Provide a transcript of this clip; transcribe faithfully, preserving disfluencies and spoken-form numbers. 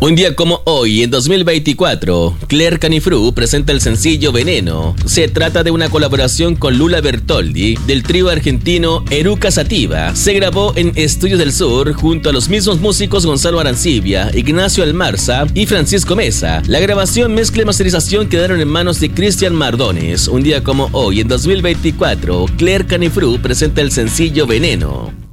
Un día como hoy, en dos mil veinticuatro, Claire Canifru presenta el sencillo Veneno. Se trata de una colaboración con Lula Bertoldi, del trío argentino Eruca Sativa. Se grabó en Estudios del Sur junto a los mismos músicos Gonzalo Arancibia, Ignacio Almarza y Francisco Mesa. La grabación, mezcla y masterización quedaron en manos de Cristian Mardones. Un día como hoy, en dos mil veinticuatro, Claire Canifru presenta el sencillo Veneno.